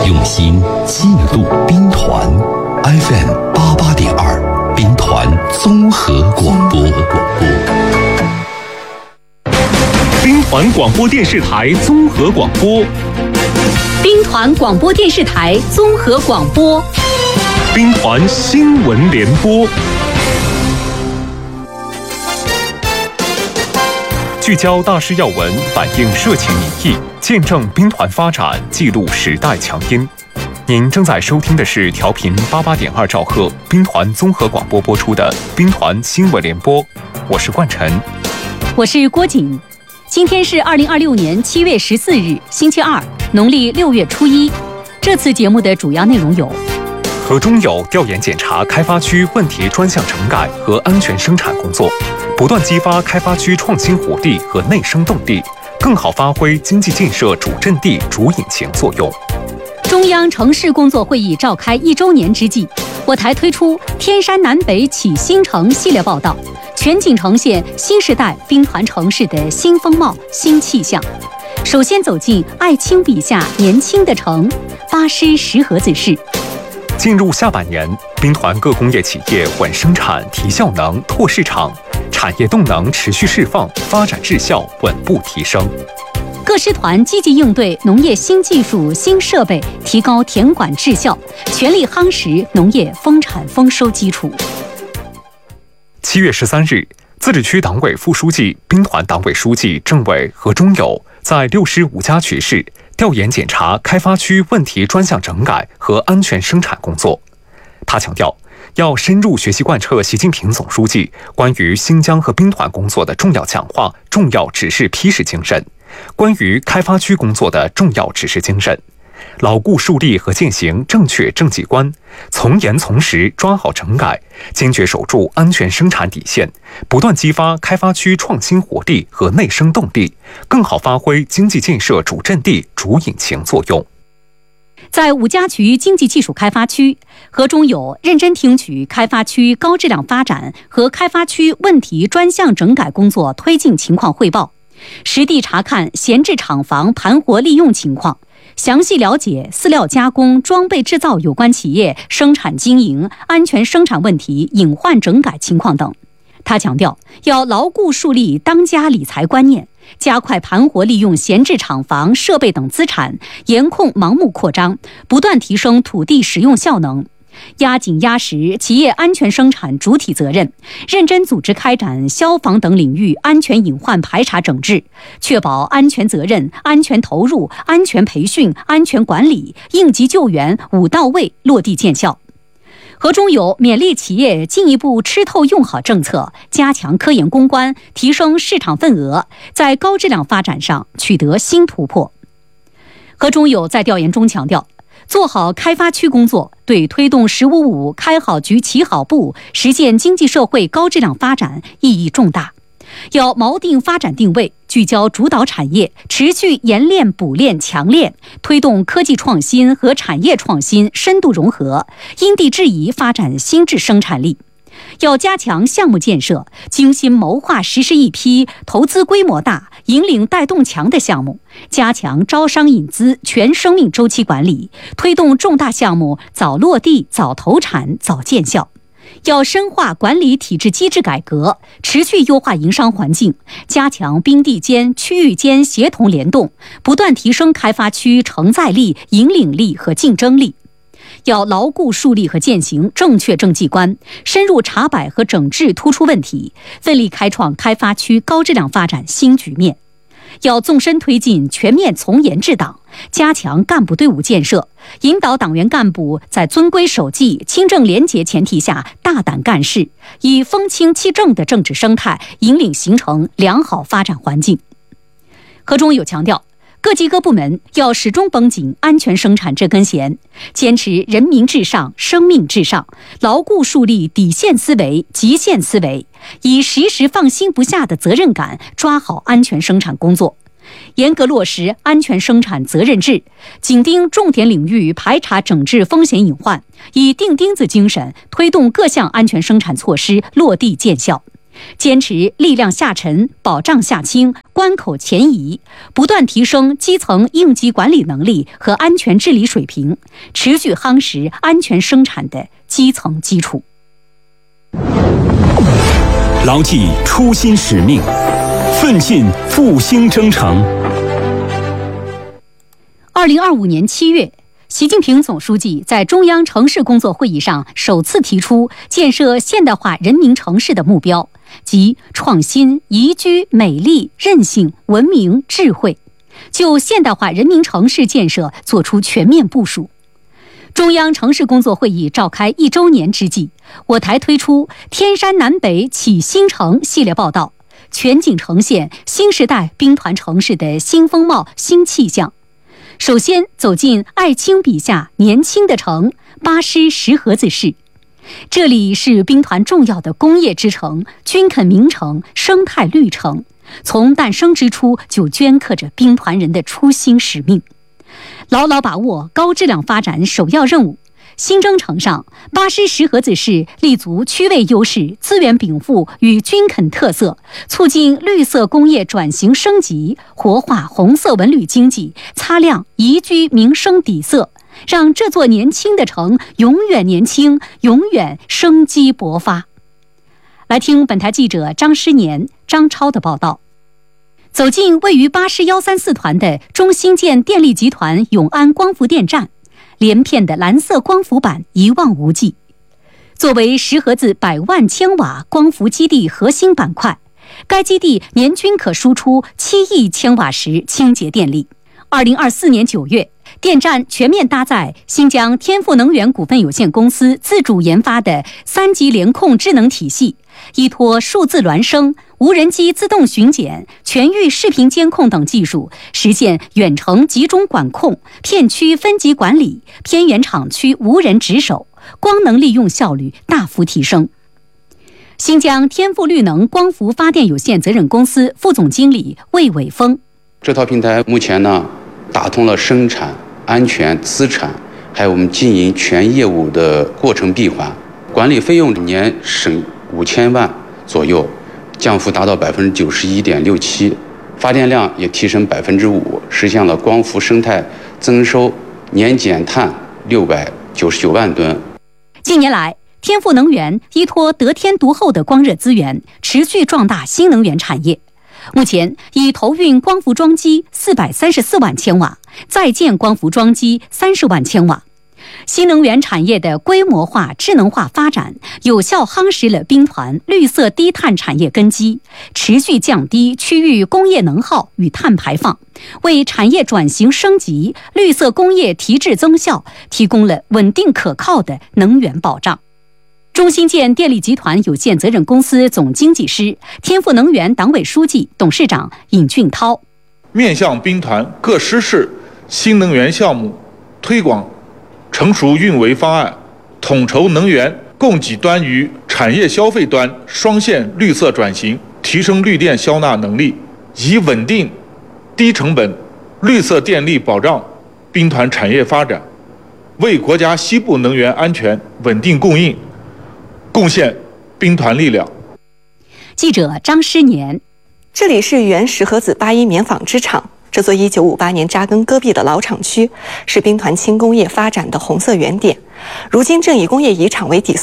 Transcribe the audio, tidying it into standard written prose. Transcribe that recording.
用心记录兵团 FM88.2兵团综合广播。 兵团广播电视台综合广播， 兵团广播电视台综合广播， 兵团新闻联播，聚焦大事要闻，反映社情民意，见证兵团发展，记录时代强音。您正在收听的是调频88.2兆赫兵团综合广播播出的兵团新闻联播，我是冠晨， 我是郭瑾。今天是2026年7月14日，星期二，农历6月初1。这次节目的主要内容有： 河中有调研检查开发区问题专项整改和安全生产工作，不断激发开发区创新活力和内生动力，更好发挥经济建设主阵地、主引擎作用。 中央城市工作会议召开1周年之际，我台推出天山南北启新城系列报道，全景呈现新时代兵团城市的新风貌、新气象。首先走进艾青笔下年轻的城，八师石河子市。 进入下半年，兵团各工业企业稳生产、提效能、拓市场，产业动能持续释放，发展质效稳步提升。 各师团积极应对农业新技术、新设备，提高田管质效，全力夯实农业丰产丰收基础。 7月13日，自治区党委副书记、兵团党委书记、政委何忠友在6师吴家渠市调研检查开发区问题专项整改和安全生产工作。他强调，要深入学习贯彻习近平总书记关于新疆和兵团工作的重要讲话、重要指示批示精神，关于开发区工作的重要指示精神，牢固树立和践行正确政绩观，从严从实抓好整改，坚决守住安全生产底线，不断激发开发区创新活力和内生动力，更好发挥经济建设主阵地、主引擎作用。 在吴家渠经济技术开发区，何中友认真听取开发区高质量发展和开发区问题专项整改工作推进情况汇报，实地查看闲置厂房盘活利用情况，详细了解饲料加工、装备制造有关企业生产经营、安全生产问题隐患整改情况等。他强调，要牢固树立当家理财观念，加快盘活利用闲置厂房、设备等资产，严控盲目扩张，不断提升土地使用效能，压紧压实企业安全生产主体责任，认真组织开展消防等领域安全隐患排查整治，确保安全责任、安全投入、安全培训、安全管理、应急救援5到位落地见效。何中友勉励企业进一步吃透用好政策，加强科研攻关，提升市场份额，在高质量发展上取得新突破。何中友在调研中强调，做好开发区工作，对推动“15+5”开好局、起好步，实现经济社会高质量发展意义重大。要锚定发展定位，聚焦主导产业，持续研练补练强练，推动科技创新和产业创新深度融合，因地制宜发展新质生产力。要加强项目建设，精心谋划实施一批投资规模大、引领带动强的项目，加强招商引资全生命周期管理，推动重大项目早落地、早投产、早见效。要深化管理体制机制改革，持续优化营商环境，加强兵地间、区域间协同联动，不断提升开发区承载力、引领力和竞争力。要牢固树立和践行正确政绩观，深入查摆和整治突出问题，奋力开创开发区高质量发展新局面。要纵深推进全面从严治党，加强干部队伍建设，引导党员干部在遵规守纪、清正廉洁前提下大胆干事，以风清气正的政治生态引领形成良好发展环境。何中友强调，各级各部门要始终绷紧安全生产这根弦，坚持人民至上、生命至上，牢固树立底线思维、极限思维，以时放心不下的责任感抓好安全生产工作，严格落实安全生产责任制，紧盯重点领域排查整治风险隐患，以钉钉子精神推动各项安全生产措施落地见效。 坚持力量下沉、保障下倾、关口前移，不断提升基层应急管理能力和安全治理水平，持续夯实安全生产的基层基础。 牢记初心使命，奋进复兴征程。 2025年7月，习近平总书记在中央城市工作会议上首次提出建设现代化人民城市的目标，即创新、宜居、美丽、韧性、文明、智慧，就现代化人民城市建设作出全面部署。中央城市工作会议召开1周年之际，我台推出天山南北启新城系列报道，全景呈现新时代兵团城市的新风貌、新气象。首先走进艾青笔下年轻的城巴师石河子市，这里是兵团重要的工业之城、军垦名城、生态绿城，从诞生之初就镌刻着兵团人的初心使命，牢牢把握高质量发展首要任务。新征程上，巴师石河子市立足区位优势、资源禀赋与军垦特色，促进绿色工业转型升级，活化红色文旅经济，擦亮宜居民生底色，让这座年轻的城永远年轻，永远生机勃发。来听本台记者张诗年、张超的报道。走进位于巴师134团的中兴建电力集团永安光伏电站，连片的蓝色光伏板一望无际。作为石河子100万千瓦光伏基地核心板块，该基地年均可输出7亿千瓦时清洁电力。2024年9月，电站全面搭载新疆天赋能源股份有限公司自主研发的3级联控智能体系，依托数字孪生、无人机自动巡检、全域视频监控等技术，实现远程集中管控、片区分级管理、偏远厂区无人值守，光能利用效率大幅提升。新疆天赋绿能光伏发电有限责任公司副总经理魏伟峰： 这套平台目前呢，打通了生产、安全、资产，还有我们经营全业务的过程闭环，管理费用年省5000万左右，降幅达到91.67%，发电量也提升5%，实现了光伏生态增收年减碳699万吨。 近年来，天赋能源依托得天独厚的光热资源，持续壮大新能源产业。目前已投运光伏装机434万千瓦，在建光伏装机30万千瓦。新能源产业的规模化、智能化发展，有效夯实了兵团绿色低碳产业根基，持续降低区域工业能耗与碳排放，为产业转型升级、绿色工业提质增效提供了稳定可靠的能源保障。中兴建电力集团有限责任公司总经济师、天赋能源党委书记、董事长尹俊涛： 面向兵团各师室新能源项目推广成熟运维方案，统筹能源供给端与产业消费端双线绿色转型，提升绿电消纳能力，以稳定、低成本、绿色电力保障兵团产业发展，为国家西部能源安全稳定供应贡献兵团力量。 记者张诗年： 这里是原石河子81棉纺织厂，这座1958年扎根戈壁的老厂区，是兵团轻工业发展的红色原点。如今正以工业遗产为底